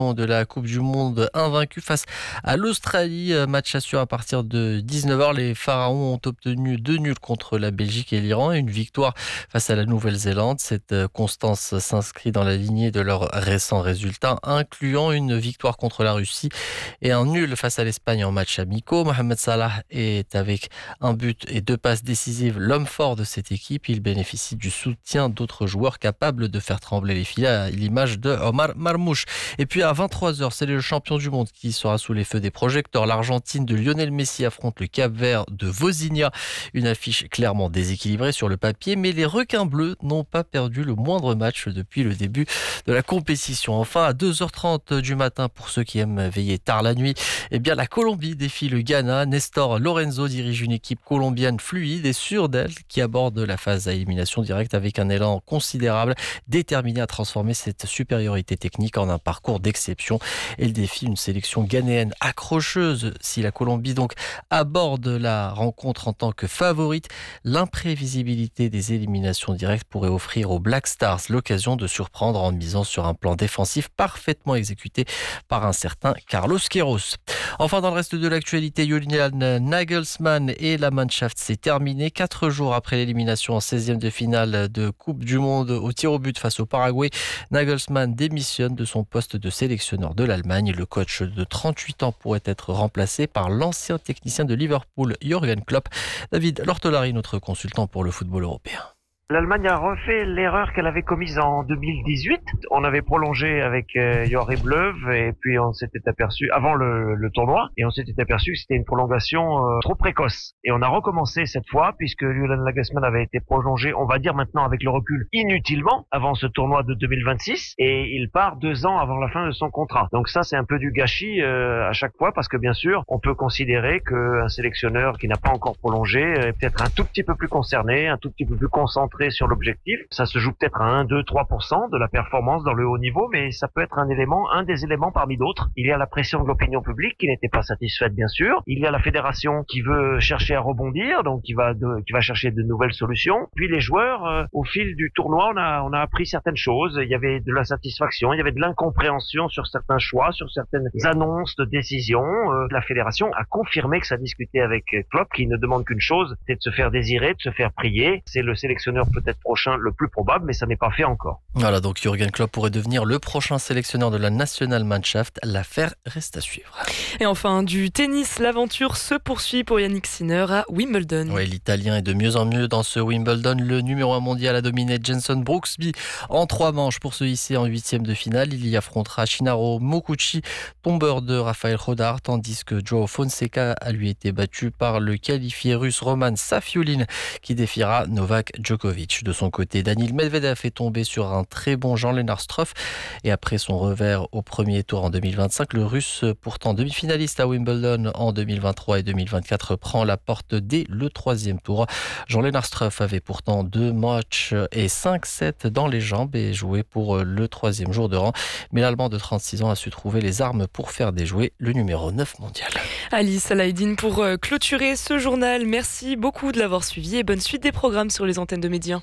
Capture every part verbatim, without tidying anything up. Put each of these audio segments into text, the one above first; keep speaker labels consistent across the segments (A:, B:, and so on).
A: de la Coupe du Monde, invaincu face à l'Australie. Match assuré à partir de dix-neuf heures. Les Pharaons ont obtenu deux nuls contre la Belgique et l'Iran et une victoire face à la Nouvelle-Zélande. Cette constance s'inscrit dans la lignée de leurs récents résultats, incluant une victoire contre la Russie et un nul face à l'Espagne en match amicaux. Mohamed Salah est avec un but et deux passes décisives l'homme fort de cette équipe. Il bénéficie du soutien d'autres joueurs capables de faire trembler les filets, à l'image de Omar Marmouche. Et puis à vingt-trois heures, c'est le champion du monde qui sera sous les feux des projecteurs. L'Argentine de Lionel Messi affronte le Cap-Vert de Vozinha. Une affiche clairement déséquilibrée sur le papier, mais les requins bleus n'ont pas perdu le moindre match depuis le début de la compétition. Enfin, à deux heures trente du matin, pour ceux qui aiment veiller tard la nuit, eh bien la Colombie défie le Ghana. Nestor Lorenzo dirige une équipe colombienne fluide et sûre d'elle qui aborde la phase à élimination directe avec un élan considérable, déterminé à transformer cette supériorité technique en un parcours d'exception. Elle défie une sélection ghanéenne accrocheuse. Si la Colombie donc aborde la rencontre en tant que favorite, l'imprévisibilité des éliminations directes pourrait offrir aux Black Stars l'occasion de surprendre en misant sur un plan défensif parfaitement exécuté par un certain Carlos Queiroz. Enfin, dans le reste de l'actualité, Julian Nagelsmann et la Mannschaft, c'est terminé. Quatre jours après l'élimination en seizième de finale de Coupe du Monde au tir au but face au Paraguay, Nagelsmann démissionne de son poste de sélectionneur de l'Allemagne. Le coach de trente-huit ans pourrait être remplacé par l'ancien technicien de Liverpool, Jürgen Klopp. David Lortolari, notre consultant pour le football européen.
B: L'Allemagne a refait l'erreur qu'elle avait commise en deux mille dix-huit. On avait prolongé avec euh, Joachim Löw et puis on s'était aperçu, avant le, le tournoi, et on s'était aperçu que c'était une prolongation euh, trop précoce. Et on a recommencé cette fois, puisque Julian Nagelsmann avait été prolongé, on va dire maintenant avec le recul, inutilement, avant ce tournoi de deux mille vingt-six, et il part deux ans avant la fin de son contrat. Donc ça, c'est un peu du gâchis euh, à chaque fois, parce que bien sûr, on peut considérer qu'un sélectionneur qui n'a pas encore prolongé est peut-être un tout petit peu plus concerné, un tout petit peu plus concentré sur l'objectif. Ça se joue peut-être à un, deux, trois pour cent de la performance dans le haut niveau, mais ça peut être un élément, un des éléments parmi d'autres. Il y a la pression de l'opinion publique qui n'était pas satisfaite, bien sûr. Il y a la fédération qui veut chercher à rebondir, donc qui va de, qui va chercher de nouvelles solutions. Puis les joueurs, euh, au fil du tournoi, on a, on a appris certaines choses. Il y avait de la satisfaction, il y avait de l'incompréhension sur certains choix, sur certaines annonces de décisions. Euh, la fédération a confirmé que ça discutait avec Klopp, qui ne demande qu'une chose, c'est de se faire désirer, de se faire prier. C'est le sélectionneur peut-être prochain, le plus probable, mais ça n'est pas fait encore.
A: Voilà, donc Jürgen Klopp pourrait devenir le prochain sélectionneur de la Nationalmannschaft. L'affaire reste à suivre.
C: Et enfin, du tennis, l'aventure se poursuit pour Yannick Sinner à Wimbledon.
A: Oui, l'Italien est de mieux en mieux dans ce Wimbledon. Le numéro un mondial a dominé Jenson Brooksby en trois manches pour se hisser en huitième de finale. Il y affrontera Shinaro Mokuchi, tombeur de Rafael Rodar, tandis que Joao Fonseca a lui été battu par le qualifié russe Roman Safiullin qui défiera Novak Djokovic. De son côté, Daniil Medvedev est tombé sur un très bon Jan-Lennard Struff et après son revers au premier tour en deux mille vingt-cinq, le Russe, pourtant demi-finaliste à Wimbledon en deux mille vingt-trois et deux mille vingt-quatre, prend la porte dès le troisième tour. Jan-Lennard Struff avait pourtant deux matchs et cinq sets dans les jambes et joué pour le troisième jour de rang. Mais l'Allemand de trente-six ans a su trouver les armes pour faire déjouer le numéro neuf mondial.
C: Alice Alaïdine pour clôturer ce journal. Merci beaucoup de l'avoir suivi et bonne suite des programmes sur les antennes de Média.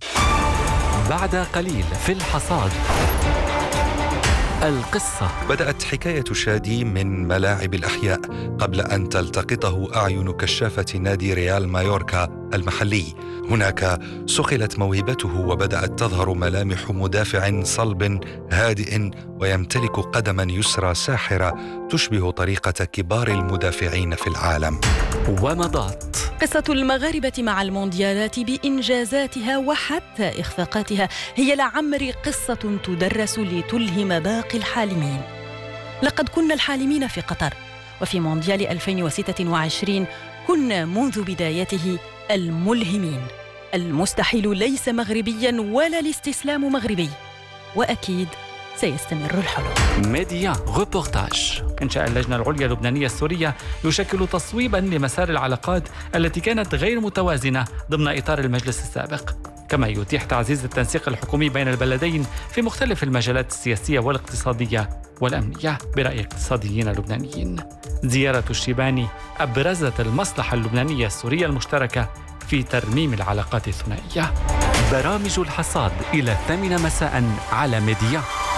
D: بعد قليل في الحصاد القصة.
E: بدأت حكاية شادي من ملاعب الأحياء قبل أن تلتقطه أعين كشافة نادي ريال مايوركا المحلي. هناك صقلت موهبته وبدأت تظهر ملامح مدافع صلب هادئ ويمتلك قدما يسرى ساحرة تشبه طريقة كبار المدافعين في العالم.
D: ومضت
F: قصة المغاربة مع المونديالات بإنجازاتها وحتى إخفاقاتها هي لعمر قصة تدرس لتلهم باقي الحالمين. لقد كنا الحالمين في قطر، وفي مونديال ألفين وستة وعشرين كنا منذ بدايته الملهمين. المستحيل ليس مغربيا ولا الاستسلام مغربي، وأكيد سيستمر الحلم.
D: ميديا ريبورتاج.
G: إنشاء اللجنة العليا اللبنانية السورية يشكل تصويبا لمسار العلاقات التي كانت غير متوازنة ضمن إطار المجلس السابق، كما يتيح تعزيز التنسيق الحكومي بين البلدين في مختلف المجالات السياسية والاقتصادية والأمنية برأي اقتصاديين لبنانيين. زيارة الشيباني أبرزت المصلحة اللبنانية السورية المشتركة في ترميم العلاقات الثنائية.
D: برامج الحصاد إلى الثامنة مساء على ميديا.